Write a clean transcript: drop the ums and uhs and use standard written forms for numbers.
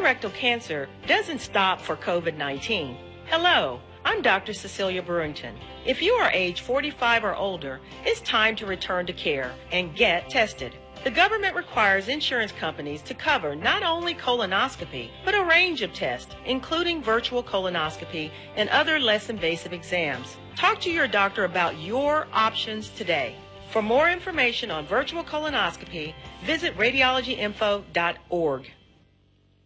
Colorectal cancer doesn't stop for COVID-19. Hello, I'm Dr. Cecilia Brewington. If you are age 45 or older, it's time to return to care and get tested. The government requires insurance companies to cover not only colonoscopy, but a range of tests, including virtual colonoscopy and other less invasive exams. Talk to your doctor about your options today. For more information on virtual colonoscopy, visit radiologyinfo.org.